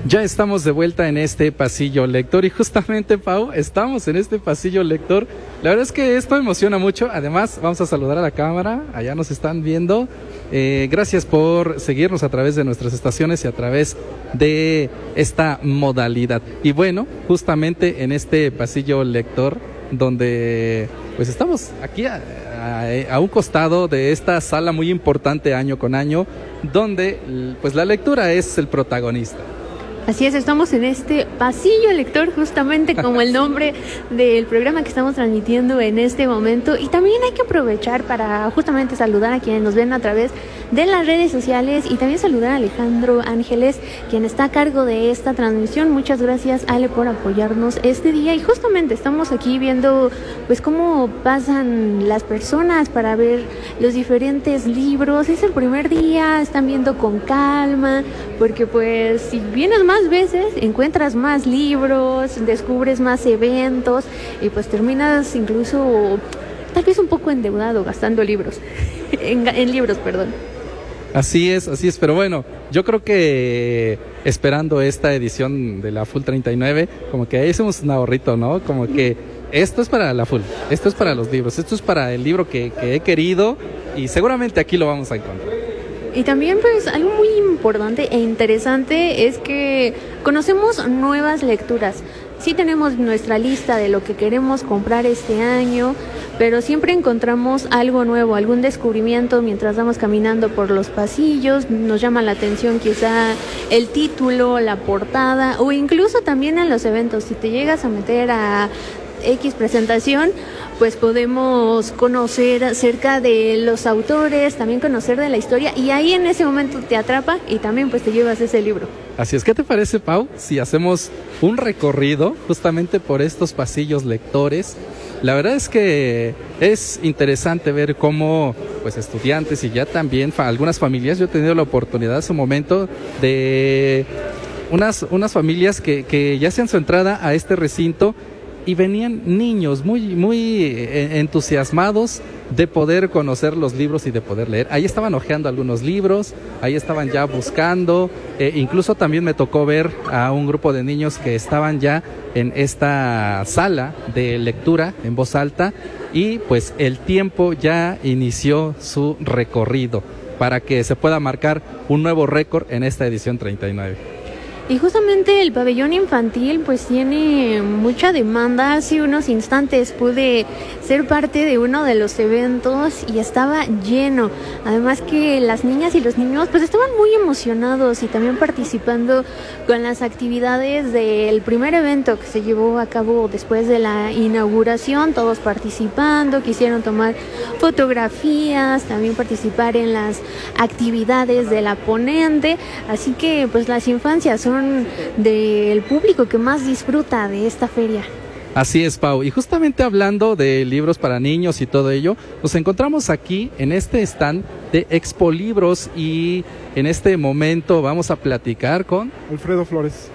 Ya estamos de vuelta en este pasillo lector y justamente, Pau, estamos en este pasillo lector. La verdad es que esto emociona mucho. Además, vamos a saludar a la cámara, allá nos están viendo. Gracias por seguirnos a través de nuestras estaciones y a través de esta modalidad. Y bueno, justamente en este pasillo lector, donde pues estamos aquí a un costado de esta sala muy importante año con año, donde pues la lectura es el protagonista. Así es, estamos en este pasillo lector, justamente como el nombre del programa que estamos transmitiendo en este momento. Y también hay que aprovechar para justamente saludar a quienes nos ven a través de las redes sociales y también saludar a Alejandro Ángeles, quien está a cargo de esta transmisión. Muchas gracias, Ale, por apoyarnos este día. Y justamente estamos aquí viendo pues cómo pasan las personas para ver los diferentes libros. Es el primer día, están viendo con calma, porque pues si vienes más veces encuentras más libros, descubres más eventos y pues terminas incluso tal vez un poco endeudado gastando libros en libros, perdón. Así es, pero bueno, yo creo que esperando esta edición de la Full 39, como que ahí hacemos un ahorrito, ¿no? Como que esto es para la Full, esto es para los libros, esto es para el libro que he querido y seguramente aquí lo vamos a encontrar. Y también pues algo muy importante e interesante es que conocemos nuevas lecturas. Sí tenemos nuestra lista de lo que queremos comprar este año, pero siempre encontramos algo nuevo, algún descubrimiento mientras vamos caminando por los pasillos. Nos llama la atención quizá el título, la portada o incluso también en los eventos. Si te llegas a meter a X presentación, pues podemos conocer acerca de los autores, también conocer de la historia y ahí en ese momento te atrapa y también pues te llevas ese libro. Así es, ¿qué te parece, Pau, si hacemos un recorrido justamente por estos pasillos lectores? La verdad es que es interesante ver cómo pues estudiantes y ya también algunas familias, yo he tenido la oportunidad en su momento de unas familias que ya hacían su entrada a este recinto y venían niños muy entusiasmados de poder conocer los libros y de poder leer. Ahí estaban hojeando algunos libros, ahí estaban ya buscando, incluso también me tocó ver a un grupo de niños que estaban ya en esta sala de lectura en voz alta y pues el tiempo ya inició su recorrido para que se pueda marcar un nuevo récord en esta edición 39. Y justamente el pabellón infantil pues tiene mucha demanda. Hace unos instantes pude ser parte de uno de los eventos y estaba lleno. Además que las niñas y los niños pues estaban muy emocionados y también participando con las actividades del primer evento que se llevó a cabo después de la inauguración. Todos participando, quisieron tomar fotografías, también participar en las actividades de la ponente. Así que pues las infancias son del público que más disfruta de esta feria. Así es, Pau. Y justamente hablando de libros para niños y todo ello, nos encontramos aquí en este stand de Expo Libros y en este momento vamos a platicar con Alfredo Flores.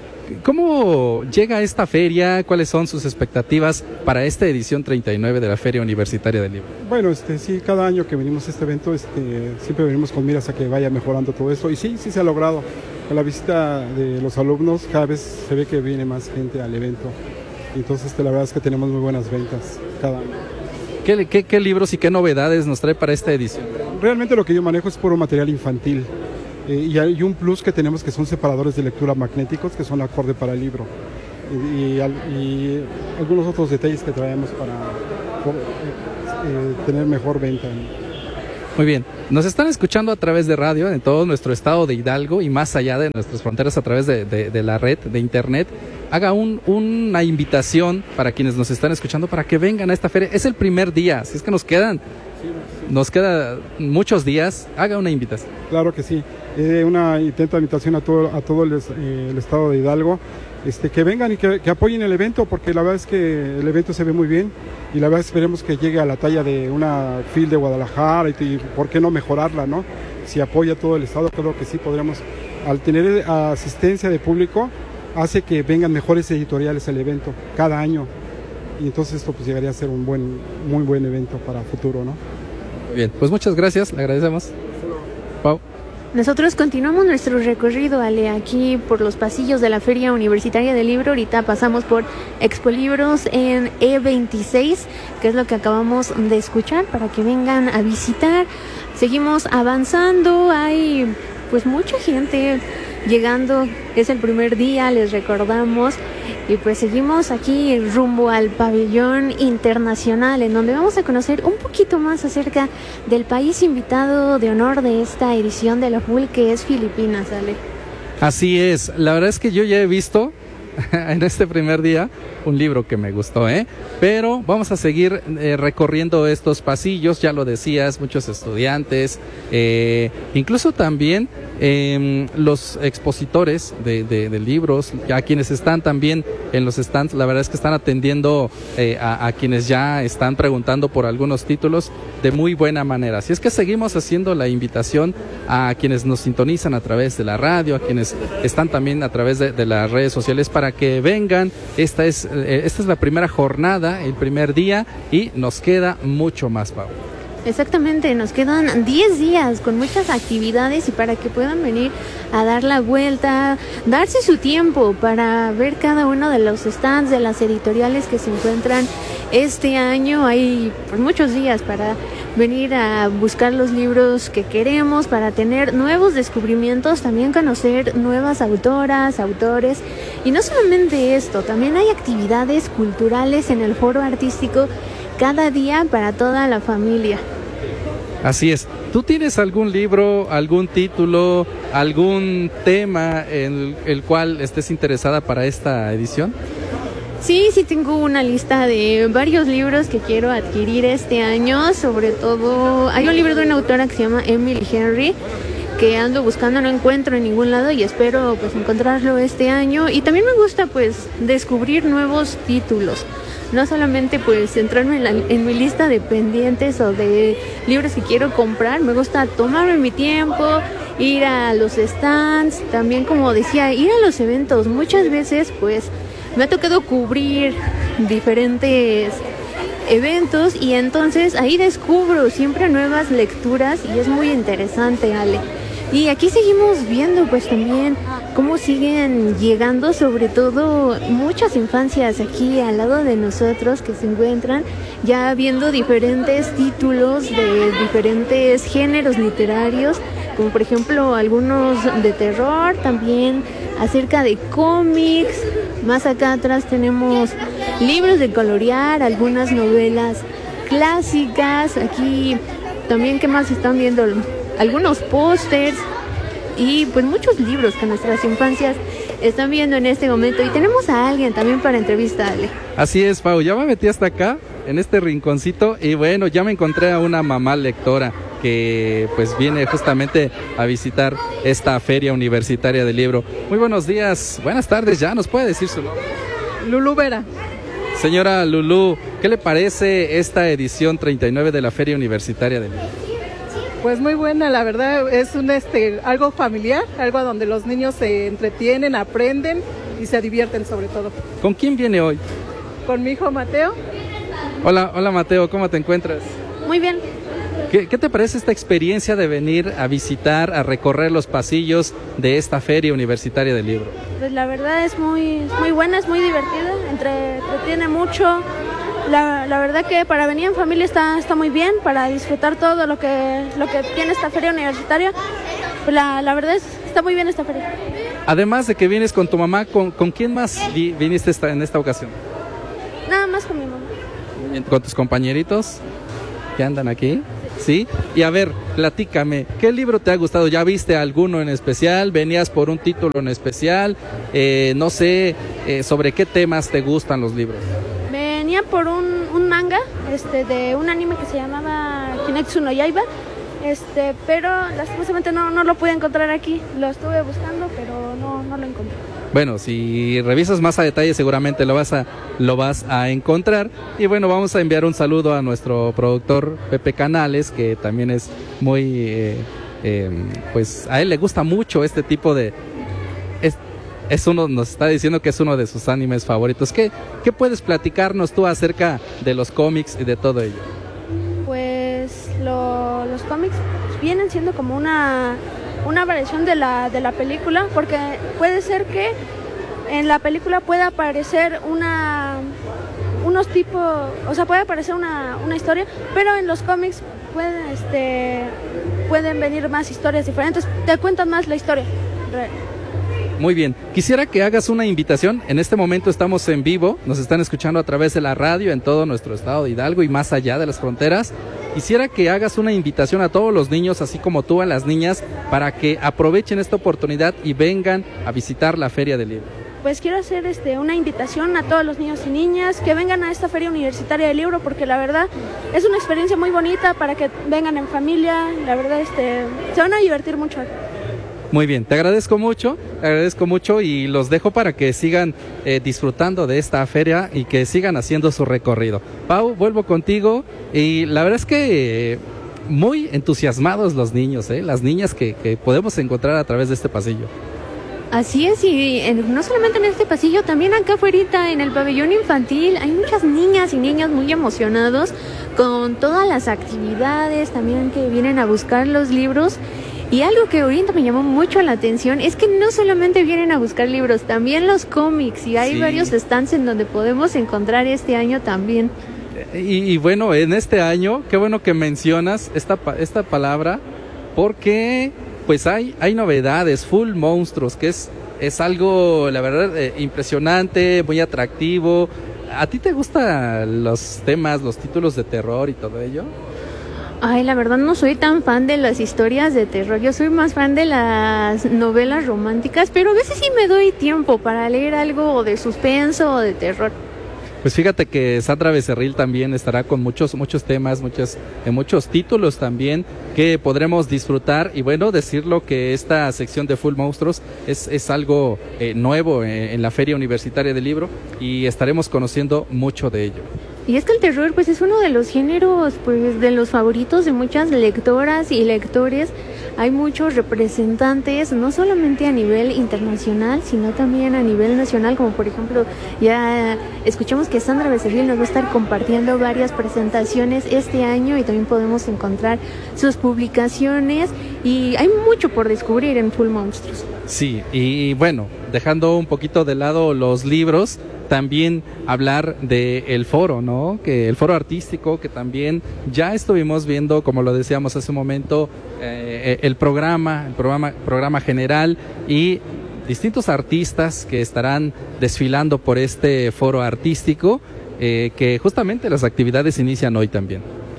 ¿Cómo llega esta feria? ¿Cuáles son sus expectativas para esta edición 39 de la Feria Universitaria del Libro? Bueno, sí, cada año que venimos a este evento, siempre venimos con miras a que vaya mejorando todo esto. Y sí se ha logrado. Con la visita de los alumnos, cada vez se ve que viene más gente al evento. Entonces, la verdad es que tenemos muy buenas ventas cada año. ¿Qué libros y qué novedades nos trae para esta edición? Realmente lo que yo manejo es puro material infantil. Y hay un plus que tenemos que son separadores de lectura magnéticos que son acorde para el libro y algunos otros detalles que traemos para tener mejor venta. Muy bien, nos están escuchando a través de radio en todo nuestro estado de Hidalgo y más allá de nuestras fronteras a través de la red de internet. Haga una invitación para quienes nos están escuchando para que vengan a esta feria. Es el primer día, si es que nos quedan muchos días, haga una invitación. Claro que sí, una invitación a todo el estado de Hidalgo, que vengan y que apoyen el evento, porque la verdad es que el evento se ve muy bien y la verdad esperemos que llegue a la talla de una FIL de Guadalajara y por qué no mejorarla, ¿no? Si apoya todo el estado, creo que sí podremos, al tener asistencia de público, hace que vengan mejores editoriales al evento cada año y entonces esto pues llegaría a ser un muy buen evento para futuro, ¿no? Bien, pues muchas gracias, le agradecemos. Pau. Nosotros continuamos nuestro recorrido, Ale, aquí por los pasillos de la Feria Universitaria del Libro. Ahorita pasamos por Expo Libros en E26, que es lo que acabamos de escuchar, para que vengan a visitar. Seguimos avanzando, hay pues mucha gente llegando, es el primer día, les recordamos. Y pues seguimos aquí rumbo al pabellón internacional, en donde vamos a conocer un poquito más acerca del país invitado de honor de esta edición de la FUL, que es Filipinas, Ale. Así es, la verdad es que yo ya he visto en este primer día un libro que me gustó, pero vamos a seguir recorriendo estos pasillos, ya lo decías, muchos estudiantes, incluso también los expositores de libros, a quienes están también en los stands. La verdad es que están atendiendo a quienes ya están preguntando por algunos títulos de muy buena manera. Así es que seguimos haciendo la invitación a quienes nos sintonizan a través de la radio, a quienes están también a través de las redes sociales, para que vengan. Esta es la primera jornada, el primer día, y nos queda mucho más, Pau. Exactamente, nos quedan 10 días con muchas actividades, y para que puedan venir a dar la vuelta, darse su tiempo para ver cada uno de los stands, de las editoriales que se encuentran este año. Hay pues muchos días para venir a buscar los libros que queremos, para tener nuevos descubrimientos, también conocer nuevas autoras, autores. Y no solamente esto, también hay actividades culturales en el foro artístico cada día para toda la familia. Así es. ¿Tú tienes algún libro, algún título, algún tema en el cual estés interesada para esta edición? Sí, tengo una lista de varios libros que quiero adquirir este año. Sobre todo, hay un libro de una autora que se llama Emily Henry, que ando buscando, no encuentro en ningún lado, y espero pues encontrarlo este año. Y también me gusta pues descubrir nuevos títulos. No solamente pues centrarme en mi lista de pendientes o de libros que quiero comprar. Me gusta tomarme mi tiempo, ir a los stands, también, como decía, ir a los eventos. Muchas veces pues me ha tocado cubrir diferentes eventos, y entonces ahí descubro siempre nuevas lecturas, y es muy interesante, Ale. Y aquí seguimos viendo pues también cómo siguen llegando, sobre todo muchas infancias aquí al lado de nosotros, que se encuentran ya viendo diferentes títulos de diferentes géneros literarios, como por ejemplo algunos de terror, también acerca de cómics. Más acá atrás tenemos libros de colorear, algunas novelas clásicas. Aquí también, ¿qué más están viendo? Algunos pósters y pues muchos libros que nuestras infancias están viendo en este momento. Y tenemos a alguien también para entrevistarle. Así es, Pau, ya me metí hasta acá, en este rinconcito, y bueno, ya me encontré a una mamá lectora que pues viene justamente a visitar esta Feria Universitaria del Libro. Muy buenos días, buenas tardes, ya nos puede decir su nombre. Lulú Vera. Señora Lulú, ¿qué le parece esta edición 39 de la Feria Universitaria del Libro? Pues muy buena, la verdad, es algo familiar, algo donde los niños se entretienen, aprenden y se divierten sobre todo. ¿Con quién viene hoy? Con mi hijo Mateo. Hola Mateo, ¿cómo te encuentras? Muy bien. ¿Qué te parece esta experiencia de venir a visitar, a recorrer los pasillos de esta Feria Universitaria del Libro? Pues la verdad es muy buena, es muy divertida, entretiene mucho. La verdad que para venir en familia está muy bien, para disfrutar todo lo que tiene esta feria universitaria. Pues la verdad está muy bien esta feria. Además de que vienes con tu mamá, ¿con quién más viniste en esta ocasión? Nada más con mi mamá. ¿Con tus compañeritos que andan aquí? ¿Sí? Y a ver, platícame, ¿qué libro te ha gustado? ¿Ya viste alguno en especial? ¿Venías por un título en especial? No sé, ¿sobre qué temas te gustan los libros? Venía por un manga de un anime que se llamaba Kimetsu no Yaiba, pero lastimosamente no lo pude encontrar aquí. Lo estuve buscando, pero no lo encontré. Bueno, si revisas más a detalle seguramente lo vas a encontrar. Y bueno, vamos a enviar un saludo a nuestro productor Pepe Canales, que también es muy, pues a él le gusta mucho este tipo de... nos está diciendo que es uno de sus animes favoritos. ¿Qué puedes platicarnos tú acerca de los cómics y de todo ello? Pues los cómics vienen siendo como una variación de la película, porque puede ser que en la película pueda aparecer unos tipos, o sea, puede aparecer una historia, pero en los cómics pueden venir más historias diferentes, te cuentan más la historia. Muy bien, quisiera que hagas una invitación. En este momento estamos en vivo, nos están escuchando a través de la radio en todo nuestro estado de Hidalgo y más allá de las fronteras. Quisiera que hagas una invitación a todos los niños, así como tú a las niñas, para que aprovechen esta oportunidad y vengan a visitar la Feria del Libro. Pues quiero hacer una invitación a todos los niños y niñas que vengan a esta Feria Universitaria del Libro, porque la verdad es una experiencia muy bonita para que vengan en familia. La verdad se van a divertir mucho. Muy bien, te agradezco mucho y los dejo para que sigan disfrutando de esta feria y que sigan haciendo su recorrido. Pau, vuelvo contigo y la verdad es que muy entusiasmados los niños, las niñas que podemos encontrar a través de este pasillo. Así es, y no solamente en este pasillo, también acá afuera en el pabellón infantil hay muchas niñas y niños muy emocionados con todas las actividades también que vienen a buscar los libros. Y algo que ahorita me llamó mucho la atención es que no solamente vienen a buscar libros, también los cómics, y hay varios stands en donde podemos encontrar este año también. Y bueno, en este año, qué bueno que mencionas esta palabra, porque pues hay novedades, Full Monstruos, que es algo, la verdad, impresionante, muy atractivo. ¿A ti te gustan los temas, los títulos de terror y todo ello? Ay, la verdad no soy tan fan de las historias de terror, yo soy más fan de las novelas románticas, pero a veces sí me doy tiempo para leer algo de suspenso o de terror. Pues fíjate que Sandra Becerril también estará con muchos temas, muchos títulos también que podremos disfrutar, y bueno, decirlo que esta sección de Full Monstruos es algo nuevo en la Feria Universitaria del Libro, y estaremos conociendo mucho de ello. Y es que el terror pues es uno de los géneros pues de los favoritos de muchas lectoras y lectores. Hay muchos representantes, no solamente a nivel internacional, sino también a nivel nacional, como por ejemplo, ya escuchamos que Sandra Becerril nos va a estar compartiendo varias presentaciones este año, y también podemos encontrar sus publicaciones, y hay mucho por descubrir en Full Monstruos. Sí, y bueno, dejando un poquito de lado los libros, también hablar del foro, ¿no? Que el foro artístico, que también ya estuvimos viendo, como lo decíamos hace un momento, el programa general y distintos artistas que estarán desfilando por este foro artístico, que justamente las actividades inician hoy también.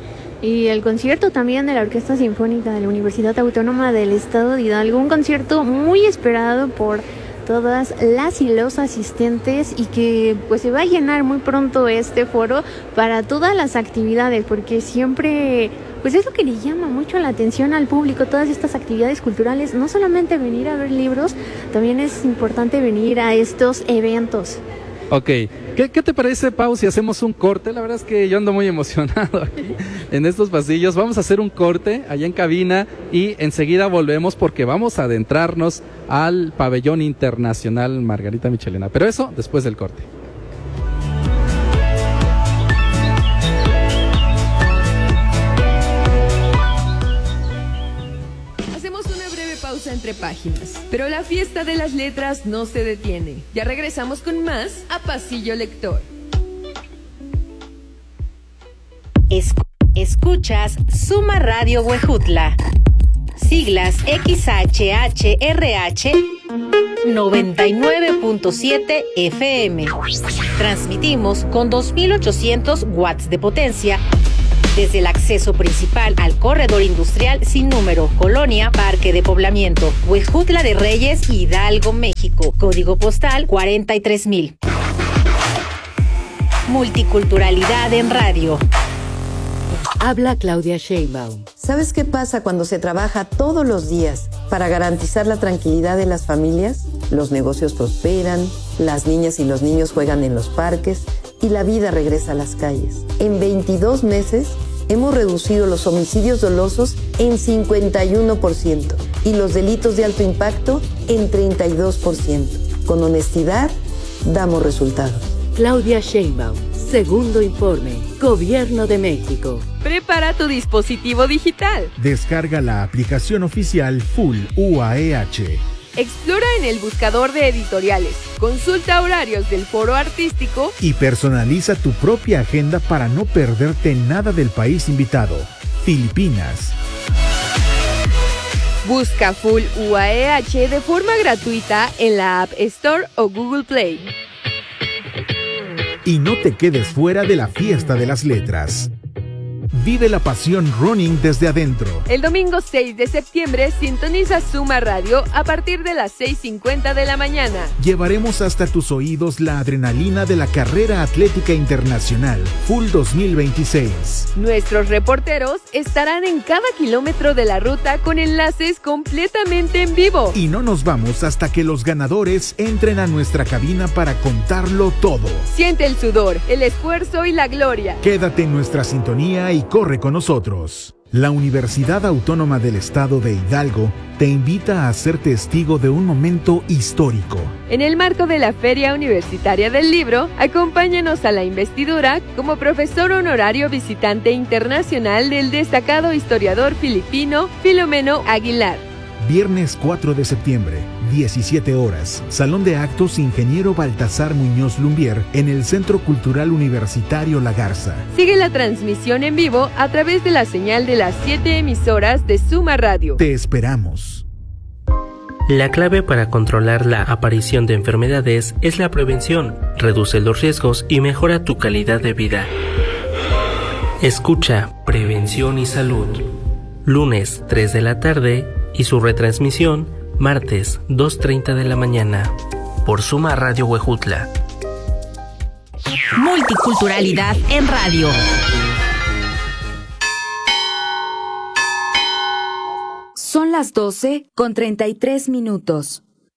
Y el concierto también de la Orquesta Sinfónica de la Universidad Autónoma del Estado de Hidalgo, un concierto muy esperado por todas las y los asistentes, y que pues se va a llenar muy pronto este foro para todas las actividades, porque siempre pues es lo que le llama mucho la atención al público, todas estas actividades culturales, no solamente venir a ver libros, también es importante venir a estos eventos. Ok, ¿qué te parece, Pau, si hacemos un corte? La verdad es que yo ando muy emocionado aquí en estos pasillos. Vamos a hacer un corte allá en cabina y enseguida volvemos, porque vamos a adentrarnos al pabellón internacional Margarita Michelena. Pero eso después del corte. Entre páginas, pero la fiesta de las letras no se detiene. Ya regresamos con más a Pasillo Lector. Escuchas Suma Radio Huejutla, siglas XHHRH 99.7 FM. Transmitimos con 2800 watts de potencia desde el acceso principal al corredor industrial sin número, Colonia Parque de Poblamiento, Huejutla de Reyes, Hidalgo, México. Código postal 43,000. Multiculturalidad en radio. Habla Claudia Sheinbaum. ¿Sabes qué pasa cuando se trabaja todos los días para garantizar la tranquilidad de las familias? Los negocios prosperan, las niñas y los niños juegan en los parques y la vida regresa a las calles. En 22 meses hemos reducido los homicidios dolosos en 51% y los delitos de alto impacto en 32%. Con honestidad, damos resultados. Claudia Sheinbaum, Segundo informe. Gobierno de México. Prepara tu dispositivo digital. Descarga la aplicación oficial Full UAEH. Explora en el buscador de editoriales. Consulta horarios del foro artístico. Y personaliza tu propia agenda para no perderte nada del país invitado. Filipinas. Busca Full UAEH de forma gratuita en la App Store o Google Play. Y no te quedes fuera de la fiesta de las letras. Vive la pasión running desde adentro. El domingo 6 de septiembre sintoniza Suma Radio a partir de las 6:50 de la mañana. Llevaremos hasta tus oídos la adrenalina de la carrera atlética internacional Full 2026. Nuestros reporteros estarán en cada kilómetro de la ruta con enlaces completamente en vivo. Y no nos vamos hasta que los ganadores entren a nuestra cabina para contarlo todo. Siente el sudor, el esfuerzo y la gloria. Quédate en nuestra sintonía y corre con nosotros. La Universidad Autónoma del Estado de Hidalgo te invita a ser testigo de un momento histórico. En el marco de la Feria Universitaria del Libro, acompáñanos a la investidura como profesor honorario visitante internacional del destacado historiador filipino Filomeno Aguilar. Viernes 4 de septiembre, 17 horas, Salón de Actos Ingeniero Baltasar Muñoz Lumbier en el Centro Cultural Universitario La Garza. Sigue la transmisión en vivo a través de la señal de las 7 emisoras de Suma Radio. Te esperamos. La clave para controlar la aparición de enfermedades es la prevención. Reduce los riesgos y mejora tu calidad de vida. Escucha Prevención y Salud. Lunes 3 de la tarde y su retransmisión martes 2:30 de la mañana por Suma Radio Huejutla. Multiculturalidad en radio. Son las 12:33.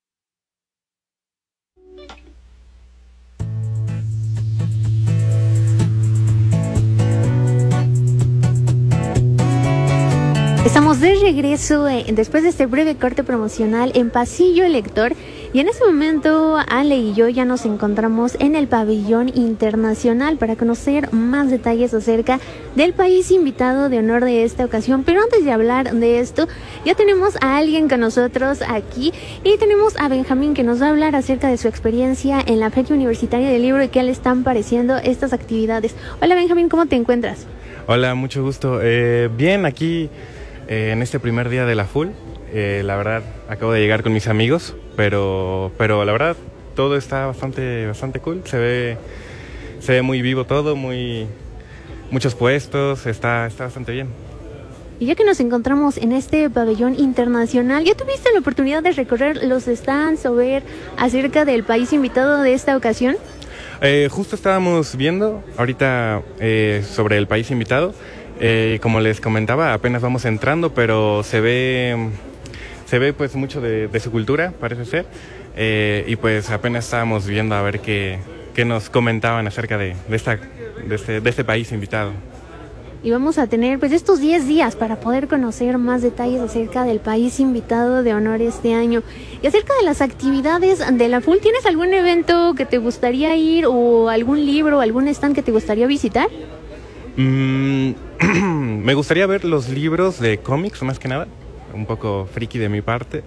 Estamos de regreso después de este breve corte promocional en Pasillo Lector, y en este momento Ale y yo ya nos encontramos en el pabellón internacional para conocer más detalles acerca del país invitado de honor de esta ocasión. Pero antes de hablar de esto, ya tenemos a alguien con nosotros aquí y tenemos a Benjamín, que nos va a hablar acerca de su experiencia en la Feria Universitaria del Libro y qué le están pareciendo estas actividades. Hola Benjamín, ¿cómo te encuentras? Hola, mucho gusto. Bien, aquí en este primer día de la Full. La verdad, acabo de llegar con mis amigos, pero la verdad, todo está bastante cool. Se ve muy vivo todo, muchos puestos, está bastante bien. Y ya que nos encontramos en este pabellón internacional, ¿ya tuviste la oportunidad de recorrer los stands o ver acerca del país invitado de esta ocasión? Justo estábamos viendo ahorita sobre el país invitado. Como les comentaba, apenas vamos entrando, pero se ve pues mucho de su cultura, parece ser, y pues apenas estábamos viendo a ver qué nos comentaban acerca de este país invitado. Y vamos a tener pues estos 10 días para poder conocer más detalles acerca del país invitado de honor este año. Y acerca de las actividades de la Full, ¿tienes algún evento que te gustaría ir o algún libro o algún stand que te gustaría visitar? Me gustaría ver los libros de cómics, más que nada. Un poco friki de mi parte.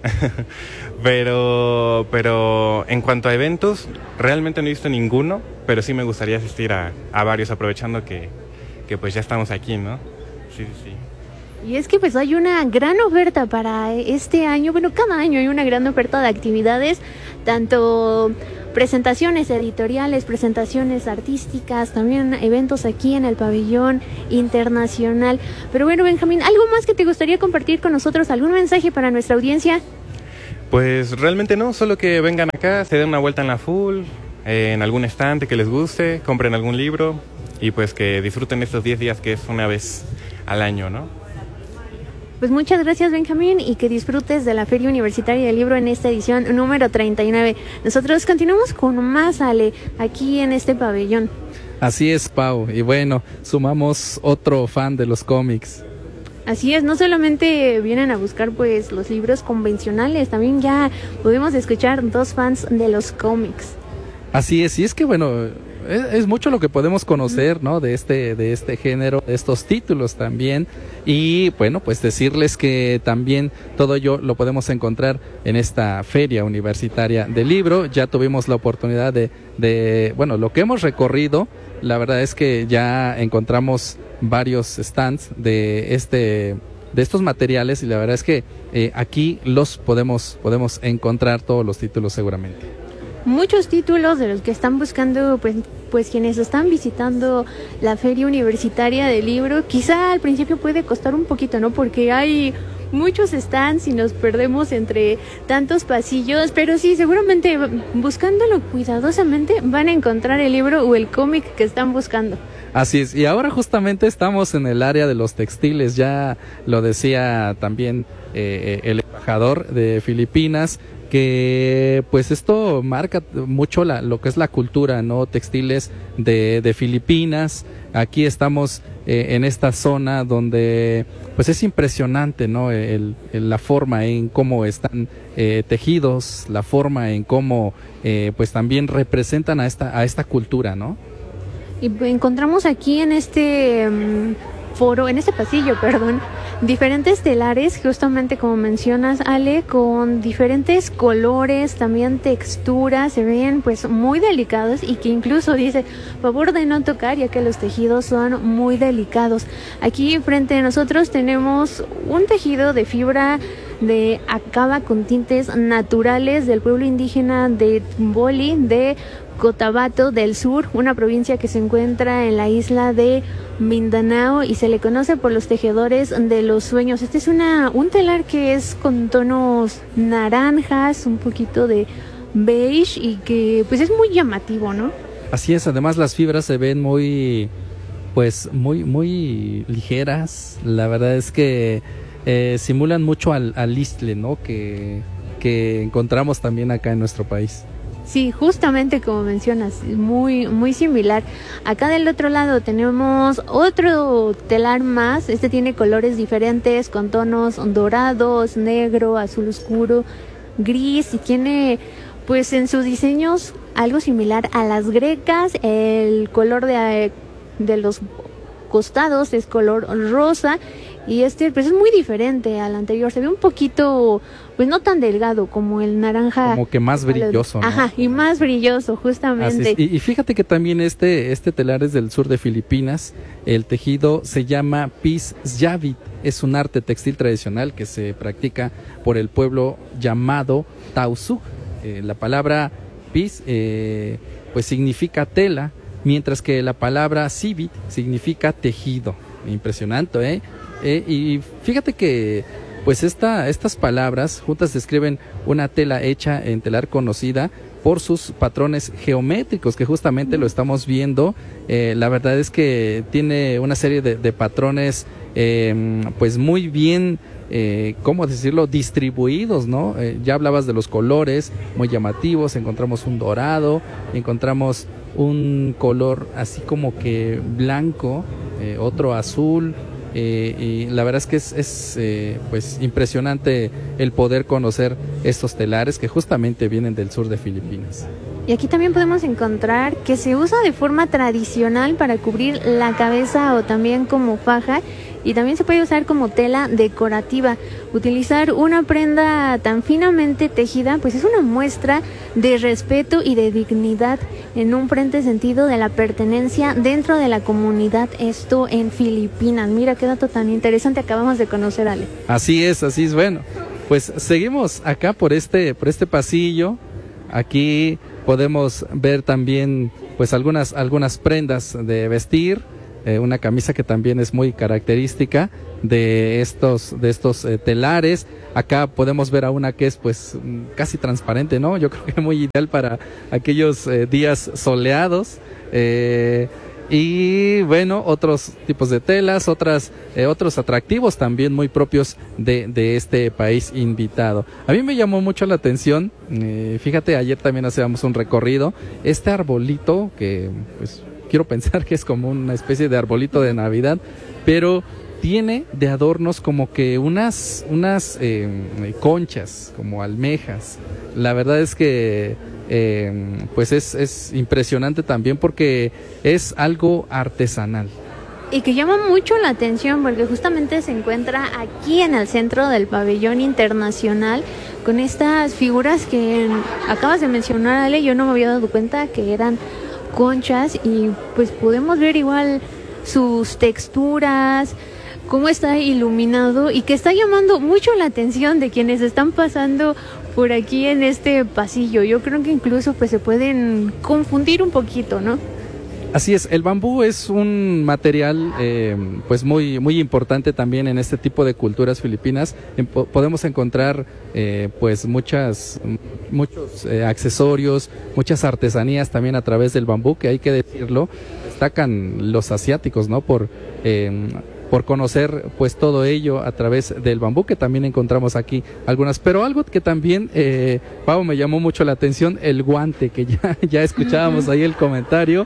pero en cuanto a eventos, realmente no he visto ninguno, pero sí me gustaría asistir a varios, aprovechando que pues ya estamos aquí, ¿no? Sí. Y es que pues hay una gran oferta para este año. Bueno, cada año hay una gran oferta de actividades, tanto presentaciones editoriales, presentaciones artísticas, también eventos aquí en el pabellón internacional. Pero bueno, Benjamín, ¿algo más que te gustaría compartir con nosotros? ¿Algún mensaje para nuestra audiencia? Pues realmente no, solo que vengan acá, se den una vuelta en la Full, en algún estante que les guste, compren algún libro y pues que disfruten estos 10 días que es una vez al año, ¿no? Pues muchas gracias, Benjamín, y que disfrutes de la Feria Universitaria del Libro en esta edición número 39. Nosotros continuamos con más, Ale, aquí en este pabellón. Así es, Pau, y bueno, sumamos otro fan de los cómics. Así es, no solamente vienen a buscar pues los libros convencionales, también ya pudimos escuchar 2 fans de los cómics. Así es, y es que bueno, es mucho lo que podemos conocer, ¿no? De este género, de estos títulos también. Y bueno, pues decirles que también todo ello lo podemos encontrar en esta Feria Universitaria del Libro. Ya tuvimos la oportunidad de bueno, lo que hemos recorrido, la verdad es que ya encontramos varios stands de estos materiales, y la verdad es que aquí los podemos encontrar todos los títulos seguramente. Muchos títulos de los que están buscando pues quienes están visitando la Feria Universitaria del Libro. Quizá al principio puede costar un poquito, ¿no? Porque hay muchos stands y nos perdemos entre tantos pasillos, pero sí, seguramente buscándolo cuidadosamente van a encontrar el libro o el cómic que están buscando. Así es, y ahora justamente estamos en el área de los textiles, ya lo decía también el embajador de Filipinas, que pues esto marca mucho lo que es la cultura, ¿no? Textiles de Filipinas. Aquí estamos en esta zona donde pues es impresionante, ¿no? La forma en cómo están tejidos, la forma en cómo pues también representan a esta cultura, ¿no? Y encontramos aquí en este pasillo, diferentes telares, justamente como mencionas, Ale, con diferentes colores, también texturas, se ven pues muy delicados, y que incluso dice, favor de no tocar, ya que los tejidos son muy delicados. Aquí frente a nosotros tenemos un tejido de fibra de acaba con tintes naturales del pueblo indígena de Boli, de Cotabato del Sur, una provincia que se encuentra en la isla de Mindanao y se le conoce por los tejedores de los sueños. Este es un telar que es con tonos naranjas, un poquito de beige, y que pues es muy llamativo, ¿no? Así es, además las fibras se ven muy ligeras. La verdad es que simulan mucho al istle, ¿no? Que encontramos también acá en nuestro país. Sí, justamente como mencionas, muy similar. Acá del otro lado tenemos otro telar más. Este tiene colores diferentes con tonos dorados, negro, azul oscuro, gris, y tiene pues en sus diseños algo similar a las grecas. El color de los costados es color rosa, y pues es muy diferente al anterior. Se ve un poquito, pues no tan delgado como el naranja. Como que más brilloso, ¿no? Ajá, y más brilloso, justamente. Y fíjate que también este telar es del sur de Filipinas. El tejido se llama Pis Yavit. Es un arte textil tradicional que se practica por el pueblo llamado Tausug. La palabra Pis pues significa tela, mientras que la palabra Sivit significa tejido. Impresionante, ¿eh? Y fíjate que pues estas palabras juntas describen una tela hecha en telar conocida por sus patrones geométricos, que justamente lo estamos viendo. La verdad es que tiene una serie de patrones pues muy bien, ¿cómo decirlo?, distribuidos, ¿no? Ya hablabas de los colores muy llamativos. Encontramos un dorado, encontramos un color así como que blanco, otro azul, y la verdad es que es pues impresionante el poder conocer estos telares que justamente vienen del sur de Filipinas. Y aquí también podemos encontrar que se usa de forma tradicional para cubrir la cabeza o también como faja, y también se puede usar como tela decorativa. Utilizar una prenda tan finamente tejida pues es una muestra de respeto y de dignidad en un frente sentido de la pertenencia dentro de la comunidad, esto en Filipinas. Mira qué dato tan interesante acabamos de conocer, Ale. Así es. Bueno, pues seguimos acá por este pasillo. Aquí podemos ver también pues algunas prendas de vestir. Una camisa que también es muy característica de estos telares. Acá podemos ver a una que es pues casi transparente, ¿no? Yo creo que muy ideal para aquellos días soleados. Y bueno, otros tipos de telas, otros atractivos también muy propios de este país invitado. A mí me llamó mucho la atención, fíjate, ayer también hacíamos un recorrido, este arbolito que pues quiero pensar que es como una especie de arbolito de Navidad, pero tiene de adornos como que unas conchas, como almejas. La verdad es que pues es impresionante también porque es algo artesanal. Y que llama mucho la atención porque justamente se encuentra aquí en el centro del pabellón internacional con estas figuras que acabas de mencionar, Ale. Yo no me había dado cuenta que eran conchas y pues podemos ver igual sus texturas, cómo está iluminado y que está llamando mucho la atención de quienes están pasando por aquí en este pasillo. Yo creo que incluso pues se pueden confundir un poquito, ¿no? Así es, el bambú es un material pues muy importante también en este tipo de culturas filipinas. Podemos encontrar pues muchos accesorios, muchas artesanías también a través del bambú, que hay que decirlo, destacan los asiáticos, ¿no? Por conocer pues todo ello a través del bambú, que también encontramos aquí algunas, pero algo que también Pau, me llamó mucho la atención, el guante, que ya escuchábamos ahí el comentario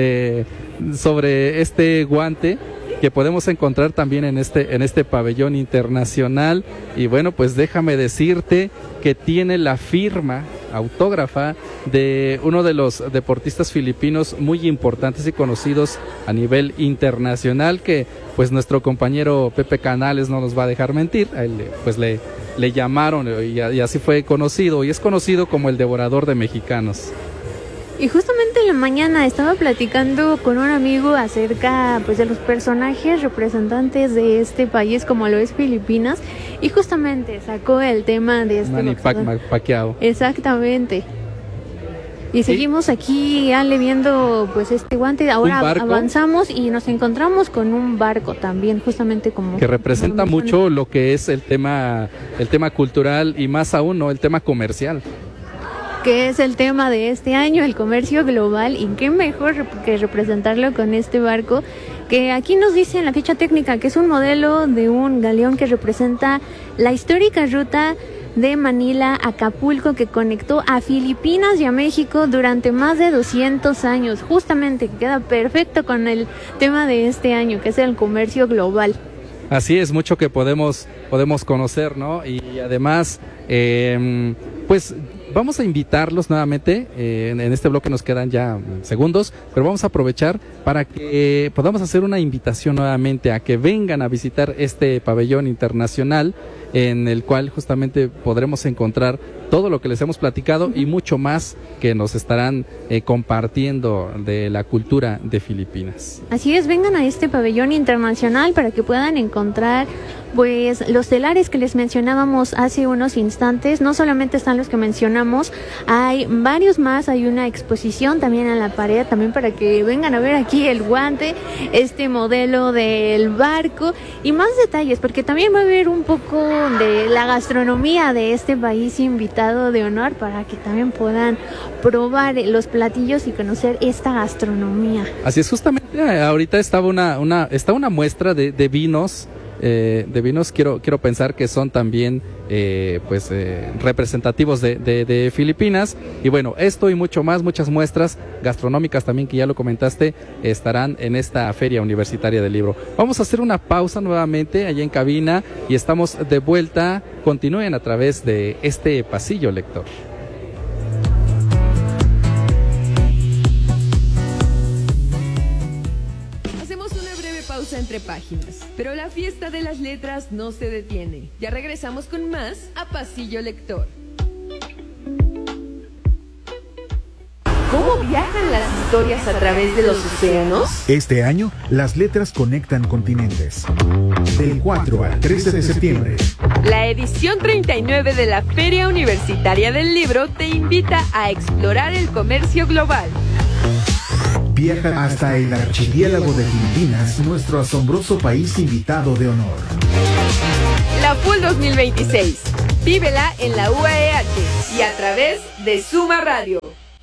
sobre este guante que podemos encontrar también en este pabellón internacional. Y bueno, pues déjame decirte que tiene la firma autógrafa de uno de los deportistas filipinos muy importantes y conocidos a nivel internacional, que pues nuestro compañero Pepe Canales no nos va a dejar mentir. A él, pues le llamaron y así fue conocido, y es conocido como el devorador de mexicanos. Y justamente en la mañana estaba platicando con un amigo acerca pues de los personajes representantes de este país como lo es Filipinas, y justamente sacó el tema de este Manny Pacquiao. Exactamente. Y seguimos aquí, Ale, viendo pues este guante. Ahora avanzamos y nos encontramos con un barco también, justamente como que representa mucho lo que es el tema cultural y más aún, ¿no?, el tema comercial, que es el tema de este año, el comercio global, y qué mejor que representarlo con este barco, que aquí nos dice en la ficha técnica que es un modelo de un galeón que representa la histórica ruta de Manila a Acapulco, que conectó a Filipinas y a México durante más de 200 años. Justamente queda perfecto con el tema de este año, que es el comercio global. Así es, mucho que podemos conocer, ¿no? Y además, pues vamos a invitarlos nuevamente, en este bloque nos quedan ya segundos, pero vamos a aprovechar para que podamos hacer una invitación nuevamente a que vengan a visitar este pabellón internacional, en el cual justamente podremos encontrar todo lo que les hemos platicado y mucho más que nos estarán compartiendo de la cultura de Filipinas. Así es, vengan a este pabellón internacional para que puedan encontrar pues los telares que les mencionábamos hace unos instantes. No solamente están los que mencionamos, hay varios más, hay una exposición también en la pared, también para que vengan a ver aquí el guante, este modelo del barco y más detalles, porque también va a haber un poco de la gastronomía de este país invitado de honor, para que también puedan probar los platillos y conocer esta gastronomía. Así es, justamente ahorita estaba una muestra de vinos. De vinos, quiero pensar que son también representativos de Filipinas. Y bueno, esto y mucho más, muchas muestras gastronómicas también, que ya lo comentaste, estarán en esta Feria Universitaria del Libro. Vamos a hacer una pausa nuevamente allá en cabina y estamos de vuelta. Continúen a través de este pasillo lector. Entre páginas, pero la fiesta de las letras no se detiene. Ya regresamos con más a Pasillo Lector. ¿Cómo viajan las historias a través de los océanos? Este año, las letras conectan continentes. Del 4 al 13 de septiembre. La edición 39 de la Feria Universitaria del Libro te invita a explorar el comercio global. Viaja hasta el archipiélago de Filipinas, nuestro asombroso país invitado de honor. La FUL 2026. Vívela en la UAEH y a través de Suma Radio.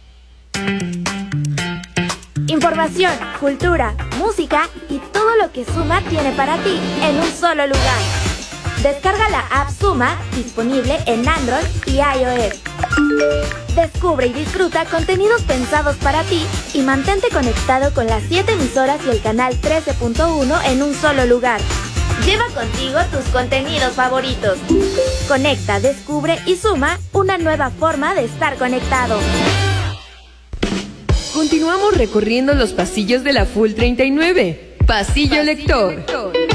Información, cultura, música y todo lo que Suma tiene para ti en un solo lugar. Descarga la app Suma, disponible en Android y iOS. Descubre y disfruta contenidos pensados para ti y mantente conectado con las 7 emisoras y el canal 13.1 en un solo lugar. Lleva contigo tus contenidos favoritos. Conecta, descubre y suma una nueva forma de estar conectado. Continuamos recorriendo los pasillos de la Full 39. Pasillo Lector.